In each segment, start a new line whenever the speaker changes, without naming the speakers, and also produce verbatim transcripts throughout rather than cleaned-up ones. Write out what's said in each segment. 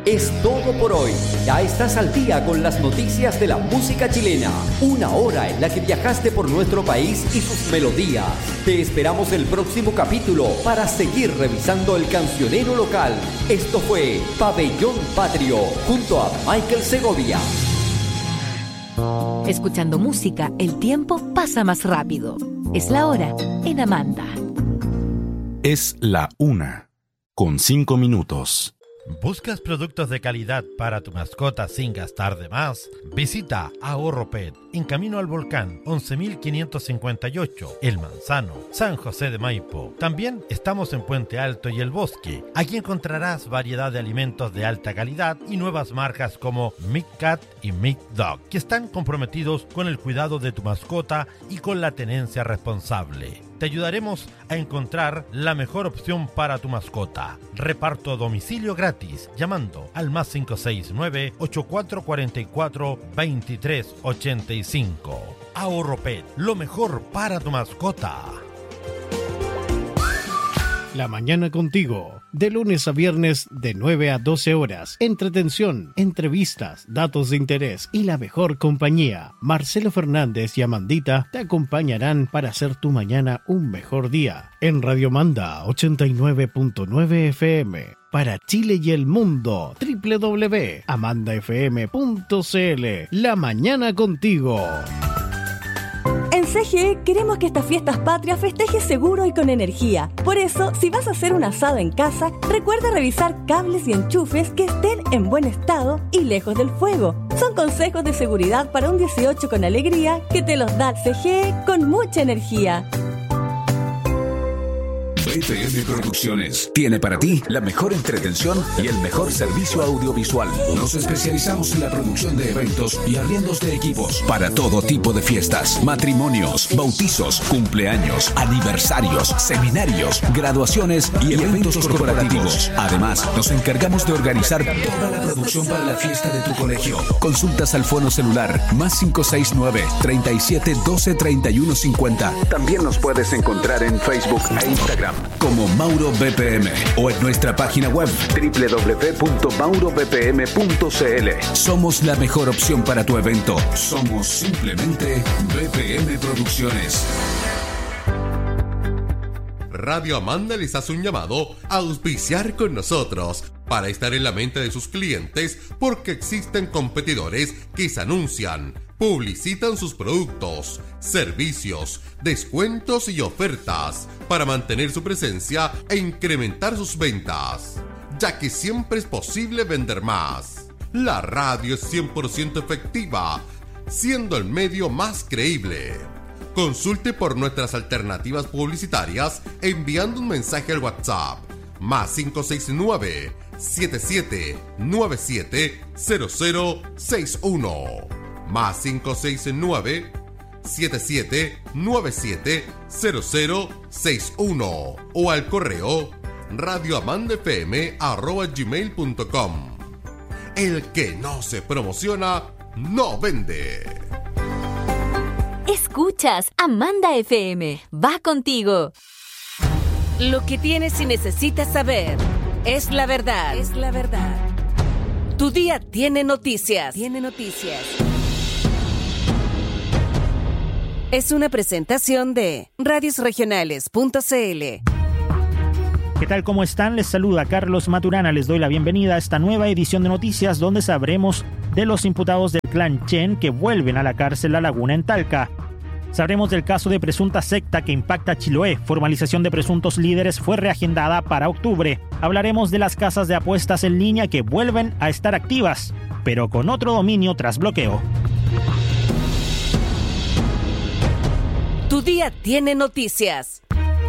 Es todo por hoy. Ya estás al día con las noticias de la música chilena. Una hora en la que viajaste por nuestro país y sus melodías. Te esperamos el próximo capítulo para seguir revisando el cancionero local. Esto fue Pabellón Patrio junto a Michael Segovia.
Escuchando música, el tiempo pasa más rápido. Es la hora en Amanda.
Es la una, con cinco minutos.
¿Buscas productos de calidad para tu mascota sin gastar de más? Visita Ahorro Pet en Camino al Volcán once mil quinientos cincuenta y ocho, El Manzano, San José de Maipo. También estamos en Puente Alto y El Bosque. Aquí encontrarás variedad de alimentos de alta calidad y nuevas marcas como Mick Cat y Mick Dog, que están comprometidos con el cuidado de tu mascota y con la tenencia responsable. Te ayudaremos a encontrar la mejor opción para tu mascota. Reparto a domicilio gratis llamando al más cinco seis nueve, ocho cuatro cuatro cuatro, dos tres ocho cinco. Ahorro Pet, lo mejor para tu mascota.
La mañana contigo, de lunes a viernes de nueve a doce horas. Entretención, entrevistas, datos de interés y la mejor compañía. Marcelo Fernández y Amandita te acompañarán para hacer tu mañana un mejor día. En Radio Manda ochenta y nueve punto nueve F M. Para Chile y el mundo, doble u doble u doble u punto amanda f m punto c l. La mañana contigo.
En C G E queremos que estas fiestas patrias festejes seguro y con energía. Por eso, si vas a hacer un asado en casa, recuerda revisar cables y enchufes que estén en buen estado y lejos del fuego. Son consejos de seguridad para un dieciocho con alegría que te los da C G E con mucha energía.
B P M Producciones tiene para ti la mejor entretención y el mejor servicio audiovisual. Nos especializamos en la producción de eventos y arriendos de equipos para todo tipo de fiestas, matrimonios, bautizos, cumpleaños, aniversarios, seminarios, graduaciones y eventos corporativos. Además, nos encargamos de organizar toda la producción para la fiesta de tu colegio. Consultas al fono celular más cinco seis nueve, treinta y siete, doce, treinta y uno cincuenta. También nos puedes encontrar en Facebook e Instagram como Mauro B P M o en nuestra página web doble u doble u doble u punto mauro b p m punto c l. Somos la mejor opción para tu evento. Somos simplemente B P M Producciones.
Radio Amanda les hace un llamado a auspiciar con nosotros para estar en la mente de sus clientes, porque existen competidores que se anuncian, publicitan sus productos, servicios, descuentos y ofertas para mantener su presencia e incrementar sus ventas, ya que siempre es posible vender más. La radio es cien por ciento efectiva, siendo el medio más creíble. Consulte por nuestras alternativas publicitarias enviando un mensaje al WhatsApp más cinco seis nueve, siete siete nueve siete, cero cero seis uno más cinco seis nueve, siete siete nueve siete, cero cero seis uno o al correo radioamandafm arroba gmail punto com. El que no se promociona no vende.
Escuchas Amanda F M. Va contigo. Lo que tienes y necesitas saber es la verdad. Es la verdad. Tu día tiene noticias. Tiene noticias. Es una presentación de radios regionales punto c l.
¿Qué tal? ¿Cómo están? Les saluda Carlos Maturana. Les doy la bienvenida a esta nueva edición de noticias donde sabremos de los imputados del clan Chen que vuelven a la cárcel La Laguna en Talca. Sabremos del caso de presunta secta que impacta a Chiloé. Formalización de presuntos líderes fue reagendada para octubre. Hablaremos de las casas de apuestas en línea que vuelven a estar activas, pero con otro dominio tras bloqueo.
Tu día tiene noticias.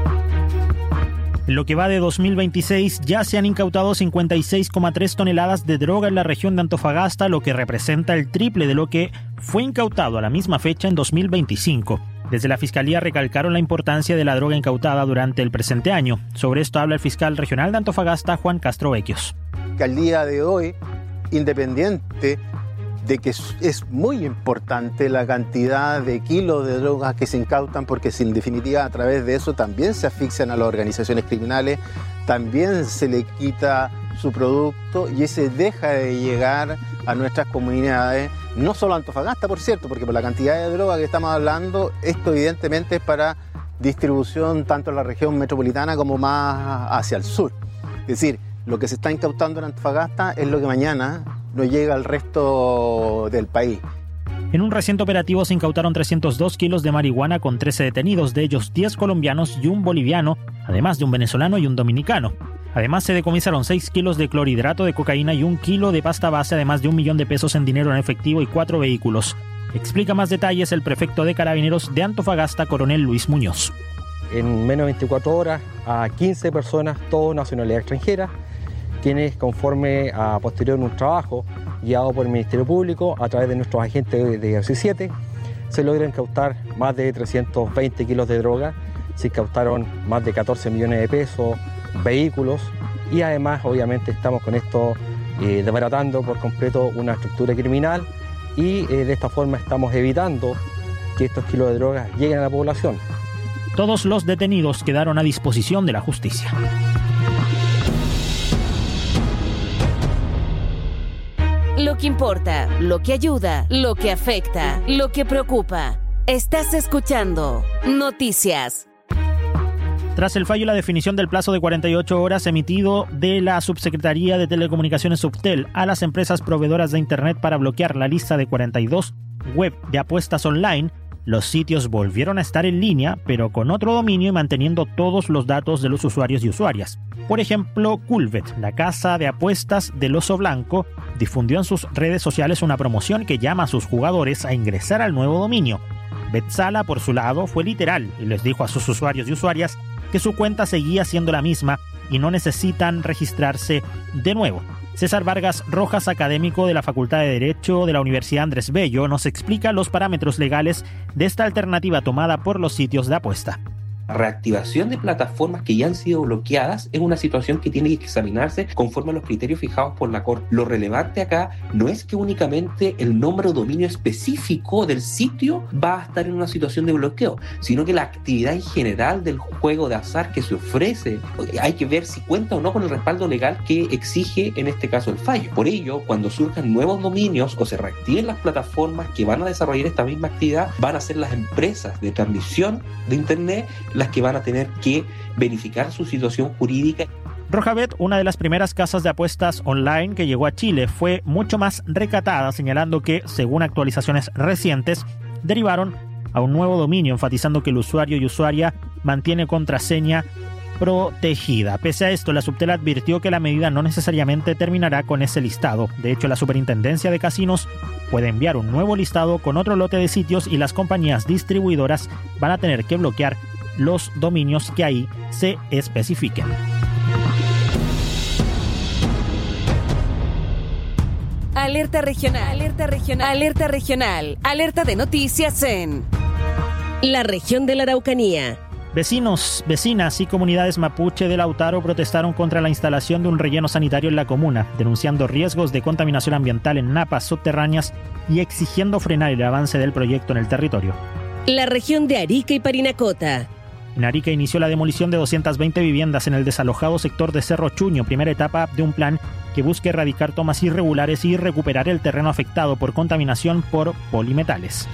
En lo que va de dos mil veintiséis ya se han incautado cincuenta y seis coma tres toneladas de droga en la región de Antofagasta, lo que representa el triple de lo que fue incautado a la misma fecha en dos mil veinticinco. Desde la Fiscalía recalcaron la importancia de la droga incautada durante el presente año. Sobre esto habla el fiscal regional de Antofagasta, Juan Castro Vecchios.
Que al día de hoy, independiente de que es muy importante la cantidad de kilos de drogas que se incautan, porque en definitiva a través de eso también se asfixian a las organizaciones criminales, también se le quita su producto y ese deja de llegar a nuestras comunidades, no solo a Antofagasta, por cierto, porque por la cantidad de droga que estamos hablando, esto evidentemente es para distribución tanto en la región metropolitana como más hacia el sur. Es decir, lo que se está incautando en Antofagasta es lo que mañana no llega al resto del país.
En un reciente operativo se incautaron trescientos dos kilos de marihuana con trece detenidos, de ellos diez colombianos y un boliviano, además de un venezolano y un dominicano. Además, se decomisaron seis kilos de clorhidrato de cocaína y un kilo de pasta base, además de un millón de pesos en dinero en efectivo y cuatro vehículos. Explica más detalles el prefecto de Carabineros de Antofagasta, coronel Luis Muñoz.
En menos de veinticuatro horas a quince personas, todas nacionalidad extranjera, quienes conforme a posterior un trabajo guiado por el Ministerio Público a través de nuestros agentes de C siete, se logran incautar más de trescientos veinte kilos de droga, se incautaron más de catorce millones de pesos, vehículos y además obviamente estamos con esto eh, desbaratando por completo una estructura criminal y eh, de esta forma estamos evitando que estos kilos de drogas lleguen a la población.
Todos los detenidos quedaron a disposición de la justicia.
Lo que importa, lo que ayuda, lo que afecta, lo que preocupa. Estás escuchando Noticias.
Tras el fallo y la definición del plazo de cuarenta y ocho horas emitido de la Subsecretaría de Telecomunicaciones Subtel a las empresas proveedoras de Internet para bloquear la lista de cuarenta y dos web de apuestas online, los sitios volvieron a estar en línea, pero con otro dominio y manteniendo todos los datos de los usuarios y usuarias. Por ejemplo, Culvet, la casa de apuestas del Oso Blanco, difundió en sus redes sociales una promoción que llama a sus jugadores a ingresar al nuevo dominio. Betsala, por su lado, fue literal y les dijo a sus usuarios y usuarias que su cuenta seguía siendo la misma y no necesitan registrarse de nuevo. César Vargas Rojas, académico de la Facultad de Derecho de la Universidad Andrés Bello, nos explica los parámetros legales de esta alternativa tomada por los sitios de apuesta.
La reactivación de plataformas que ya han sido bloqueadas es una situación que tiene que examinarse conforme a los criterios fijados por la Corte. Lo relevante acá no es que únicamente el nombre o dominio específico del sitio va a estar en una situación de bloqueo, sino que la actividad en general del juego de azar que se ofrece, hay que ver si cuenta o no con el respaldo legal que exige en este caso el fallo. Por ello, cuando surjan nuevos dominios o se reactiven las plataformas que van a desarrollar esta misma actividad, van a ser las empresas de transmisión de Internet las que van a tener que verificar su situación jurídica.
Rojabet, una de las primeras casas de apuestas online que llegó a Chile, fue mucho más recatada, señalando que, según actualizaciones recientes, derivaron a un nuevo dominio, enfatizando que el usuario y usuaria mantiene contraseña protegida. Pese a esto, la Subtel advirtió que la medida no necesariamente terminará con ese listado. De hecho, la Superintendencia de Casinos puede enviar un nuevo listado con otro lote de sitios y las compañías distribuidoras van a tener que bloquear los dominios que ahí se especifiquen.
Alerta regional, alerta regional, alerta regional, alerta de noticias en la región de la Araucanía.
Vecinos, vecinas y comunidades mapuche de Lautaro protestaron contra la instalación de un relleno sanitario en la comuna, denunciando riesgos de contaminación ambiental en napas subterráneas y exigiendo frenar el avance del proyecto en el territorio.
La región de Arica y Parinacota.
En Arica inició la demolición de doscientas veinte viviendas en el desalojado sector de Cerro Chuño, primera etapa de un plan que busca erradicar tomas irregulares y recuperar el terreno afectado por contaminación por polimetales.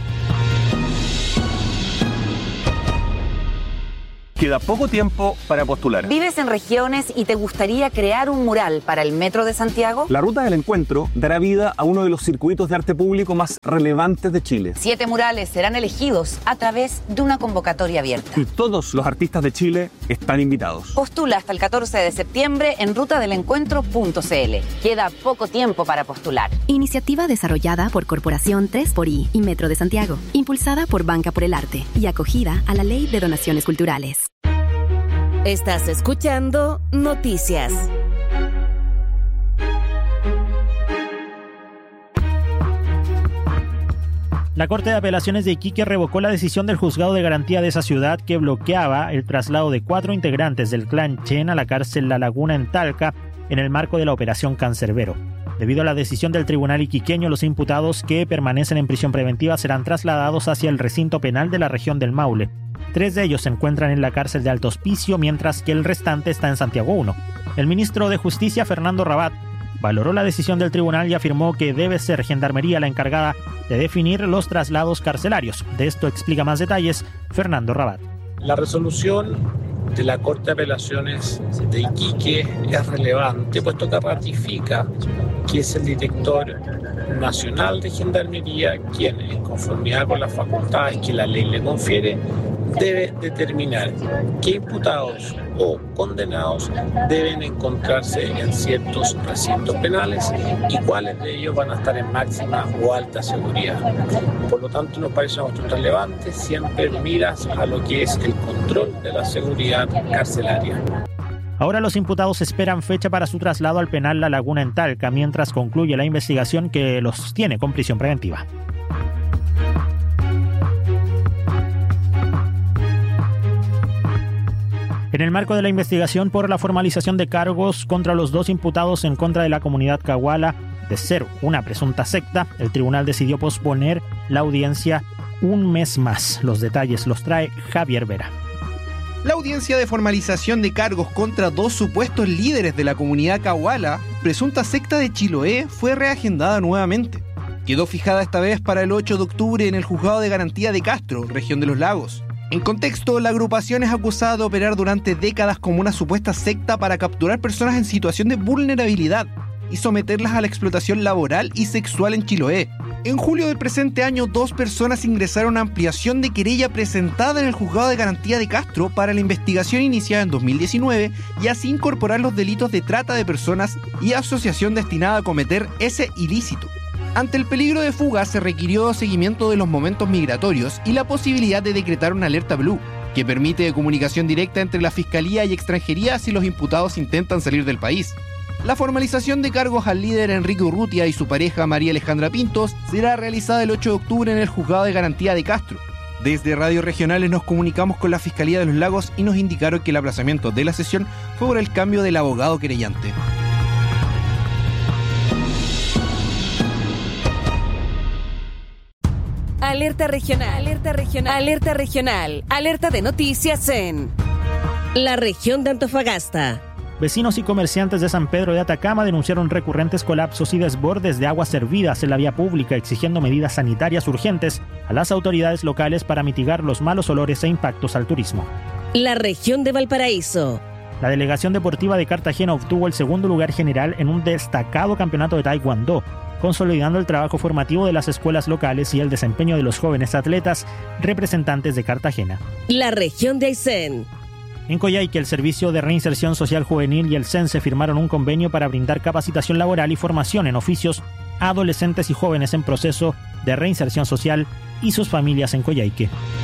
Queda poco tiempo para postular.
¿Vives en regiones y te gustaría crear un mural para el Metro de Santiago?
La Ruta del Encuentro dará vida a uno de los circuitos de arte público más relevantes de Chile.
Siete murales serán elegidos a través de una convocatoria abierta.
Y todos los artistas de Chile están invitados.
Postula hasta el catorce de septiembre en ruta del encuentro punto c l. Queda poco tiempo para postular.
Iniciativa desarrollada por Corporación tres por I y Metro de Santiago, impulsada por Banca por el Arte y acogida a la Ley de Donaciones Culturales.
Estás escuchando Noticias.
La Corte de Apelaciones de Iquique revocó la decisión del juzgado de garantía de esa ciudad que bloqueaba el traslado de cuatro integrantes del clan Chen a la cárcel La Laguna en Talca en el marco de la Operación Cancerbero. Debido a la decisión del tribunal iquiqueño, los imputados que permanecen en prisión preventiva serán trasladados hacia el recinto penal de la región del Maule. Tres de ellos se encuentran en la cárcel de Alto Hospicio, mientras que el restante está en Santiago uno. El ministro de Justicia, Fernando Rabat, valoró la decisión del tribunal y afirmó que debe ser Gendarmería la encargada de definir los traslados carcelarios. De esto explica más detalles Fernando Rabat.
La resolución de la Corte de Apelaciones de Iquique es relevante, puesto que ratifica que es el director nacional de Gendarmería quien, en conformidad con las facultades que la ley le confiere, debe determinar qué imputados o condenados deben encontrarse en ciertos recintos penales y cuáles de ellos van a estar en máxima o alta seguridad. Por lo tanto, nos parece una cuestión relevante, siempre miras a lo que es el control de la seguridad carcelaria.
Ahora los imputados esperan fecha para su traslado al penal La Laguna en Talca, mientras concluye la investigación que los tiene con prisión preventiva. En el marco de la investigación por la formalización de cargos contra los dos imputados en contra de la comunidad Cahuala de ser una presunta secta, el tribunal decidió posponer la audiencia un mes más. Los detalles los trae Javier Vera.
La audiencia de formalización de cargos contra dos supuestos líderes de la comunidad Cahuala, presunta secta de Chiloé, fue reagendada nuevamente. Quedó fijada esta vez para el ocho de octubre en el Juzgado de Garantía de Castro, región de Los Lagos. En contexto, la agrupación es acusada de operar durante décadas como una supuesta secta para capturar personas en situación de vulnerabilidad y someterlas a la explotación laboral y sexual en Chiloé. En julio del presente año, dos personas ingresaron a ampliación de querella presentada en el Juzgado de Garantía de Castro para la investigación iniciada en dos mil diecinueve y así incorporar los delitos de trata de personas y asociación destinada a cometer ese ilícito. Ante el peligro de fuga se requirió seguimiento de los momentos migratorios y la posibilidad de decretar una alerta blue, que permite comunicación directa entre la Fiscalía y Extranjería si los imputados intentan salir del país. La formalización de cargos al líder Enrique Urrutia y su pareja María Alejandra Pintos será realizada el ocho de octubre en el Juzgado de Garantía de Castro. Desde Radio Regionales nos comunicamos con la Fiscalía de Los Lagos y nos indicaron que el aplazamiento de la sesión fue por el cambio del abogado querellante.
Alerta regional, alerta regional, alerta regional, alerta de noticias en la región de Antofagasta.
Vecinos y comerciantes de San Pedro de Atacama denunciaron recurrentes colapsos y desbordes de aguas servidas en la vía pública, exigiendo medidas sanitarias urgentes a las autoridades locales para mitigar los malos olores e impactos al turismo.
La región de Valparaíso.
La delegación deportiva de Cartagena obtuvo el segundo lugar general en un destacado campeonato de taekwondo, consolidando el trabajo formativo de las escuelas locales y el desempeño de los jóvenes atletas representantes de Cartagena.
La región de Aysén.
En Coyhaique, el Servicio de Reinserción Social Juvenil y el CENSE firmaron un convenio para brindar capacitación laboral y formación en oficios a adolescentes y jóvenes en proceso de reinserción social y sus familias en Coyhaique.